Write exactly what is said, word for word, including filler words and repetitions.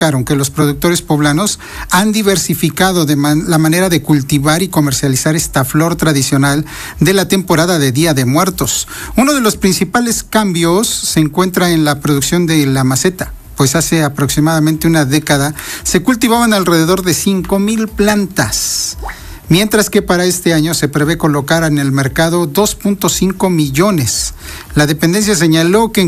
que los productores poblanos han diversificado de man- la manera de cultivar y comercializar esta flor tradicional de la temporada de Día de Muertos. Uno de los principales cambios se encuentra en la producción de la maceta, pues hace aproximadamente una década se cultivaban alrededor de cinco mil plantas, mientras que para este año se prevé colocar en el mercado dos punto cinco millones. La dependencia señaló que en